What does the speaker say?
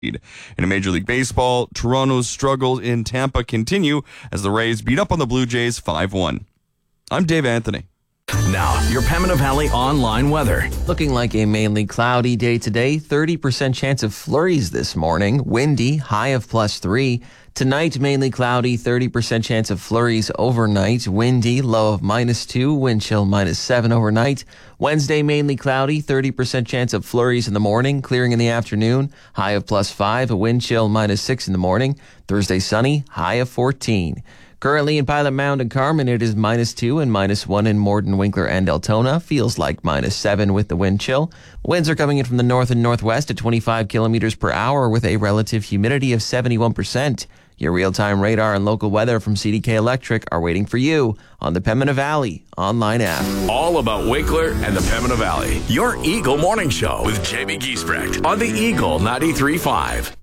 In Major League Baseball, Toronto's struggles in Tampa continue as the Rays beat up on the Blue Jays 5-1. I'm Dave Anthony. Now, your Pembina Valley online weather. Looking like a mainly cloudy day today. 30% chance of flurries this morning. Windy, high of +3. Tonight, mainly cloudy. 30% chance of flurries overnight. Windy, low of -2. Wind chill -7 overnight. Wednesday, mainly cloudy. 30% chance of flurries in the morning. Clearing in the afternoon. High of +5. A wind chill -6 in the morning. Thursday, sunny. High of 14. Currently in Pilot Mound and Carmen, it is -2 and -1 in Morden, Winkler, and Deltona. Feels like -7 with the wind chill. Winds are coming in from the north and northwest at 25 kilometers per hour with a relative humidity of 71%. Your real-time radar and local weather from CDK Electric are waiting for you on the Pembina Valley online app. All about Winkler and the Pembina Valley. Your Eagle Morning Show with Jamie Giesbrecht on the Eagle 93.5.